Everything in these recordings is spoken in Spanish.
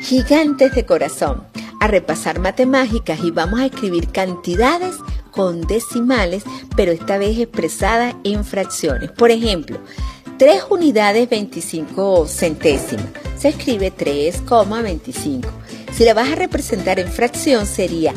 Gigantes de corazón, a repasar matemáticas y vamos a escribir cantidades con decimales, pero esta vez expresadas en fracciones. Por ejemplo, 3 unidades 25 centésimas. Se escribe 3,25. Si la vas a representar en fracción sería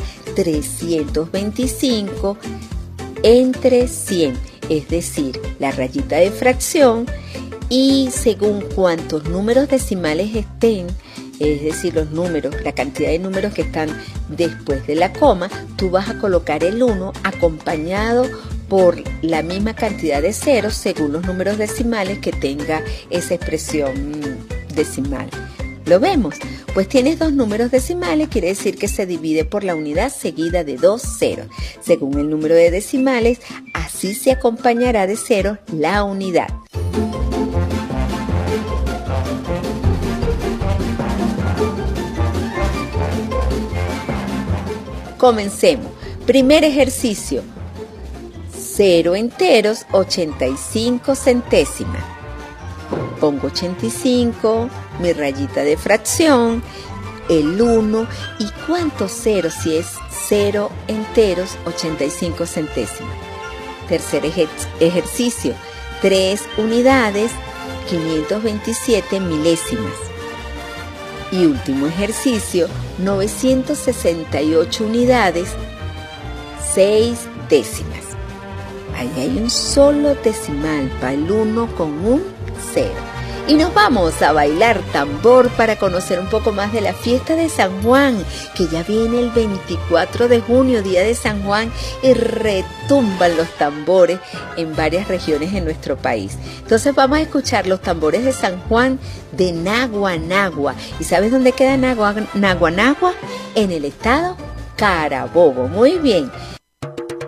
325 entre 100, es decir, la rayita de fracción, y según cuántos números decimales estén, es decir, los números, la cantidad de números que están después de la coma, tú vas a colocar el 1 acompañado por la misma cantidad de ceros según los números decimales que tenga esa expresión decimal. ¿Lo vemos? Pues tienes 2 números decimales, quiere decir que se divide por la unidad seguida de 2 ceros. Según el número de decimales, así se acompañará de ceros la unidad. Comencemos. Primer ejercicio. 0 enteros, 85 centésimas. Pongo 85, mi rayita de fracción, el 1. ¿Y cuántos ceros si es 0 enteros, 85 centésimas? Tercer ejercicio. 3 unidades, 527 milésimas. Y último ejercicio, 968 unidades, 6 décimas. Ahí hay un solo decimal para el 1 con un 0. Y nos vamos a bailar tambor para conocer un poco más de la fiesta de San Juan, que ya viene el 24 de junio, día de San Juan, y retumban los tambores en varias regiones de nuestro país. Entonces vamos a escuchar los tambores de San Juan de Naguanagua. ¿Y sabes dónde queda Naguanagua? En el estado Carabobo. Muy bien.